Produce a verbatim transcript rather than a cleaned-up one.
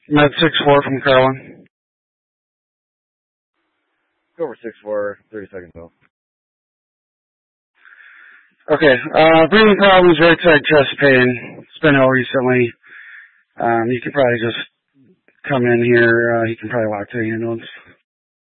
Med six four from Carlin. Go over six four, thirty seconds out. Okay, uh, breathing problems, right side chest pain. It's been ill recently. Um, you could probably just come in here. Uh, he can probably walk to the ambulance.